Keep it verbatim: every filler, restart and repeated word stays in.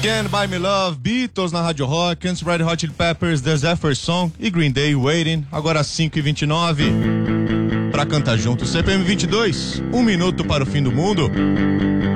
Can't Buy Me Love, Beatles na Rádio Rock, antes Red Hot Chili Peppers, The Zephyr Song e Green Day, Waiting, agora às cinco e vinte e nove. Pra cantar junto, C P M vinte e dois, um minuto para o fim do mundo.